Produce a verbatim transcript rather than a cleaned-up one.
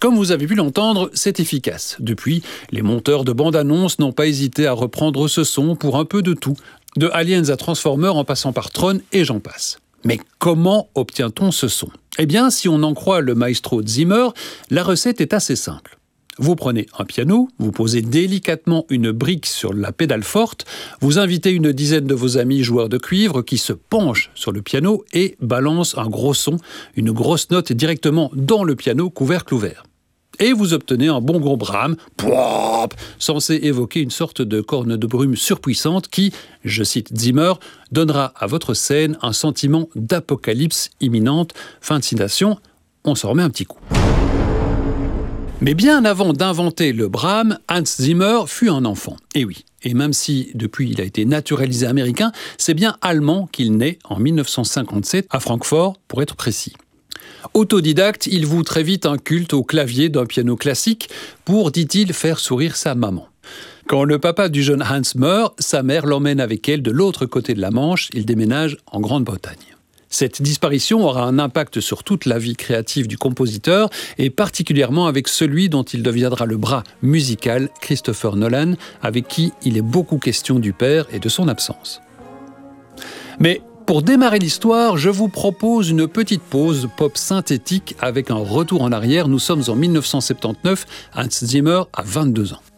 Comme vous avez pu l'entendre, c'est efficace. Depuis, les monteurs de bandes-annonces n'ont pas hésité à reprendre ce son pour un peu de tout, de Aliens à Transformers en passant par Tron et j'en passe. Mais comment obtient-on ce son ? Eh bien, si on en croit le maestro Zimmer, la recette est assez simple. Vous prenez un piano, vous posez délicatement une brique sur la pédale forte, vous invitez une dizaine de vos amis joueurs de cuivre qui se penchent sur le piano et balancent un gros son, une grosse note directement dans le piano, couvercle ouvert. Et vous obtenez un bon gros brame, pouap, censé évoquer une sorte de corne de brume surpuissante qui, je cite Zimmer, donnera à votre scène un sentiment d'apocalypse imminente. Fin de citation, on s'en remet un petit coup. Mais bien avant d'inventer le brame, Hans Zimmer fut un enfant. Et oui, et même si depuis il a été naturalisé américain, c'est bien allemand qu'il naît en mille neuf cent cinquante-sept, à Francfort pour être précis. Autodidacte, il voue très vite un culte au clavier d'un piano classique pour, dit-il, faire sourire sa maman. Quand le papa du jeune Hans meurt, sa mère l'emmène avec elle de l'autre côté de la Manche, il déménage en Grande-Bretagne. Cette disparition aura un impact sur toute la vie créative du compositeur et particulièrement avec celui dont il deviendra le bras musical, Christopher Nolan, avec qui il est beaucoup question du père et de son absence. Mais pour démarrer l'histoire, je vous propose une petite pause pop synthétique avec un retour en arrière. Nous sommes en mille neuf cent soixante-dix-neuf, Hans Zimmer a vingt-deux ans.